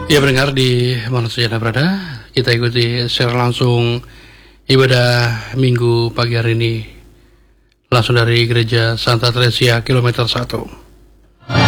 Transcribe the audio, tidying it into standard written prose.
Ya pendengar di mana saja Anda berada, kita ikuti secara langsung ibadah minggu pagi hari ini langsung dari Gereja Santa Tresia kilometer 1.